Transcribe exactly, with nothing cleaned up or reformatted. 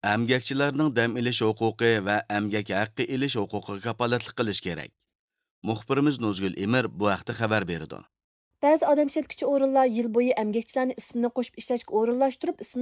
Əmgəkçilərning dam ilish huquqi va əmgak haqqı ilish huquqiga kapolatlik qilish kerak. Muxbirimiz Nozgul Emir bu haqda xabar berdi. Ba'zi odam ishlatuvchi o'rinlar yil bo'yi emgakchilarni ismini qo'shib ishlashga o'rinlashtirib, ismini